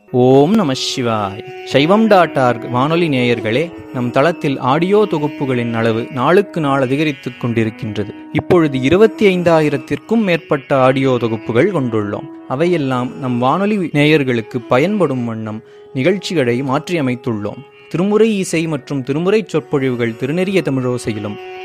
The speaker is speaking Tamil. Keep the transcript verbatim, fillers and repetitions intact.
ஓம் நம சிவாய். சைவம் டாட் ஆர்க் வானொலி நேயர்களே, நம் தளத்தில் ஆடியோ தொகுப்புகளின் அளவு நாளுக்கு நாள் அதிகரித்துக் கொண்டிருக்கின்றது. இப்பொழுது இருபத்தி ஐந்தாயிரத்திற்கும் மேற்பட்ட ஆடியோ தொகுப்புகள் கொண்டுள்ளோம். அவையெல்லாம் நம் வானொலி நேயர்களுக்கு பயன்படும் வண்ணம் நிகழ்ச்சிகளை மாற்றியமைத்துள்ளோம். திருமுறை இசை மற்றும் திருமுறை சொற்பொழிவுகள் திருநெறிய தமிழோசையிலும்,